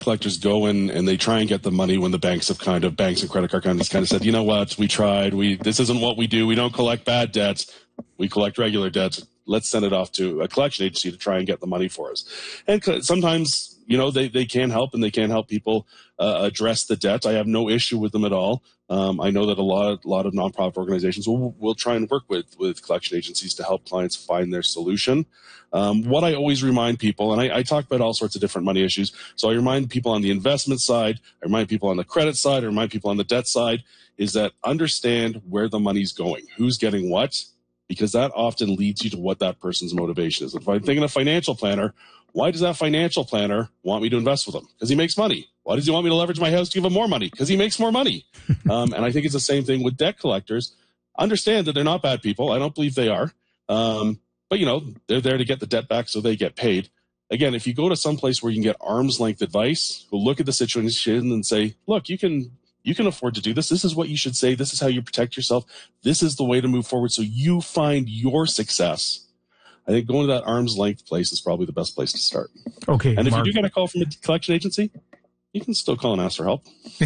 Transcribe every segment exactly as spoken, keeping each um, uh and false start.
collectors go in and they try and get the money when the banks have kind of, banks and credit card companies kind of said, you know what, we tried, we this isn't what we do, we don't collect bad debts, we collect regular debts, let's send it off to a collection agency to try and get the money for us. And sometimes, you know, they, they can help and they can help people uh, address the debt. I have no issue with them at all. Um, I know that a lot of, a lot of nonprofit organizations will, will try and work with, with collection agencies to help clients find their solution. Um, what I always remind people, and I, I talk about all sorts of different money issues, so I remind people on the investment side, I remind people on the credit side, I remind people on the debt side, is that understand where the money's going, who's getting what, because that often leads you to what that person's motivation is. If I'm thinking a financial planner, why does that financial planner want me to invest with him? Because he makes money. Why does he want me to leverage my house to give him more money? Because he makes more money. um, and I think it's the same thing with debt collectors. Understand that they're not bad people. I don't believe they are. Um, but, you know, they're there to get the debt back so they get paid. Again, if you go to some place where you can get arm's length advice, who look at the situation and say, look, you can you can afford to do this. This is what you should say. This is how you protect yourself. This is the way to move forward so you find your success. I think going to that arm's length place is probably the best place to start. Okay. And if Mark, you do get a call from a collection agency, you can still call and ask for help.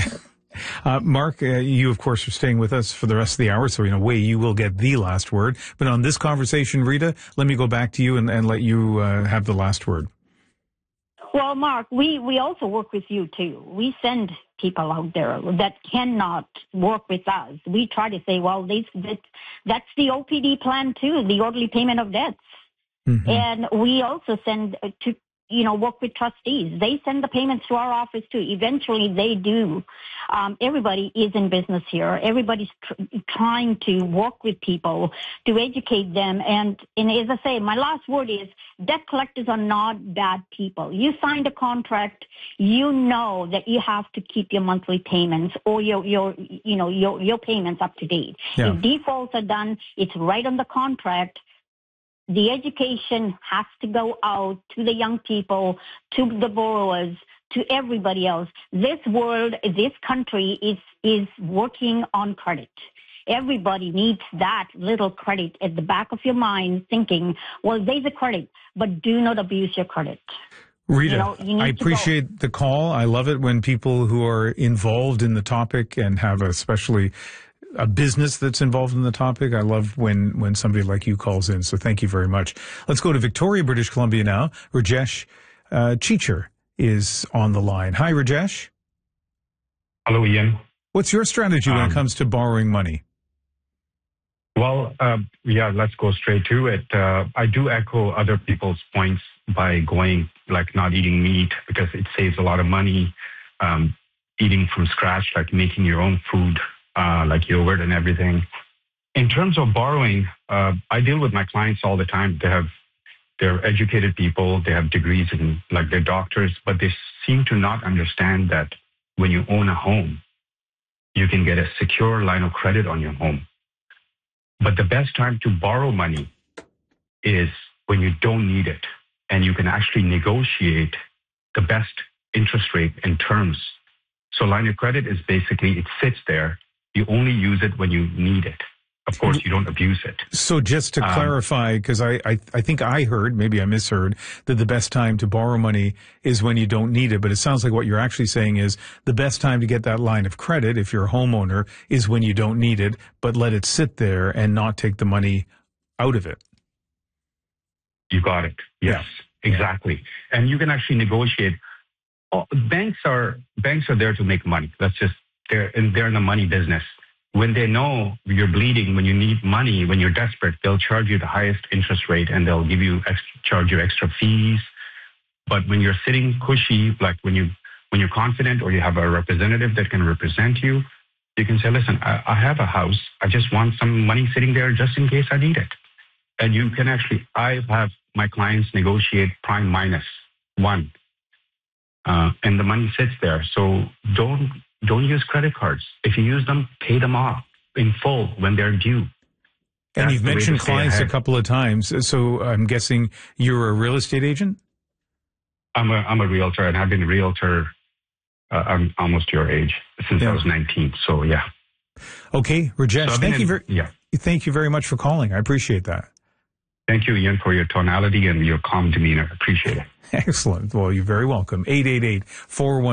uh, Mark, uh, you, of course, are staying with us for the rest of the hour, so in a way you will get the last word. But on this conversation, Rita, let me go back to you and, and let you uh, have the last word. Well, Mark, we, we also work with you, too. We send people out there that cannot work with us. We try to say, well, they, that, that's the O P D plan, too, the orderly payment of debts. Mm-hmm. And we also send to, you know, work with trustees. They send the payments to our office, too. Eventually, they do. Um, everybody is in business here. Everybody's tr- trying to work with people to educate them. And, and as I say, my last word is debt collectors are not bad people. You signed a contract. You know that you have to keep your monthly payments or your, your you know, your, your payments up to date. Yeah. If defaults are done, it's right on the contract. The education has to go out to the young people, to the borrowers, to everybody else. This world, this country is, is working on credit. Everybody needs that little credit at the back of your mind thinking, well, there's a credit, but do not abuse your credit. Rita, you know, you I appreciate the call. I love it when people who are involved in the topic and have especially a business that's involved in the topic. I love when, when somebody like you calls in. So thank you very much. Let's go to Victoria, British Columbia now. Rajesh uh, Cheecher is on the line. Hi, Rajesh. Hello, Ian. What's your strategy um, when it comes to borrowing money? Well, uh, yeah, let's go straight to it. Uh, I do echo other people's points by going, like, not eating meat because it saves a lot of money. Um, eating from scratch, like making your own food. Uh, like yogurt and everything. In terms of borrowing, uh, I deal with my clients all the time. They have, they're educated people. They have degrees in, like, they're doctors, but they seem to not understand that when you own a home, you can get a secure line of credit on your home. But the best time to borrow money is when you don't need it, and you can actually negotiate the best interest rate and terms. So line of credit is basically, it sits there. You only use it when you need it. Of course, you don't abuse it. So just to um, clarify, because I, I, I think I heard, maybe I misheard, that the best time to borrow money is when you don't need it. But it sounds like what you're actually saying is the best time to get that line of credit, if you're a homeowner, is when you don't need it, but let it sit there and not take the money out of it. You got it. Yes, yeah. Exactly. And you can actually negotiate. Oh, banks are banks are there to make money. That's just They're in, they're in the money business. When they know you're bleeding, when you need money, when you're desperate, they'll charge you the highest interest rate and they'll give you extra, charge you extra fees. But when you're sitting cushy, like when you when you're confident or you have a representative that can represent you, you can say, listen, I, I have a house. I just want some money sitting there just in case I need it. And you can actually, I have my clients negotiate prime minus one, uh, and the money sits there. So don't. Don't use credit cards. If you use them, pay them off in full when they're due. And That's you've mentioned clients ahead. a couple of times, so I'm guessing you're a real estate agent? I'm a, I'm a realtor, and I've been a realtor, uh, I'm almost your age, since yeah. I was nineteen, so yeah. Okay, Rajesh, so thank, in, you very, yeah. thank you very much for calling. I appreciate that. Thank you, Ian, for your tonality and your calm demeanor. Appreciate it. Excellent. Well, you're very welcome. eight eight eight, four one